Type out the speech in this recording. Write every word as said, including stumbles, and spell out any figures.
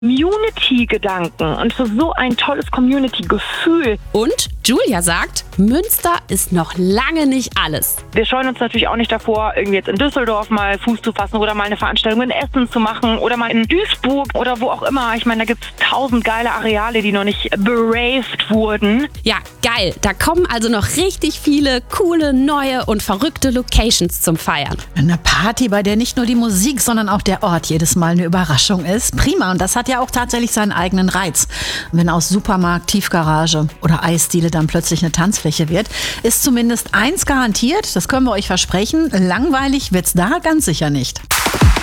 Community-Gedanken und für so ein tolles Community-Gefühl. Und Julia sagt, Münster ist noch lange nicht alles. Wir scheuen uns natürlich auch nicht davor, irgendwie jetzt in Düsseldorf mal Fuß zu fassen oder mal eine Veranstaltung in Essen zu machen oder mal in Duisburg oder wo auch immer. Ich meine, da gibt es tausend geile Areale, die noch nicht beraved wurden. Ja, geil. Da kommen also noch richtig viele coole, neue und verrückte Locations zum Feiern. Eine Party, bei der nicht nur die Musik, sondern auch der Ort jedes Mal eine Überraschung ist. Prima. Und das hat ja auch tatsächlich seinen eigenen Reiz. Wenn aus Supermarkt, Tiefgarage oder Eisdiele dann plötzlich eine Tanzfläche wird, ist zumindest eins garantiert, das können wir euch versprechen, langweilig wird's da ganz sicher nicht.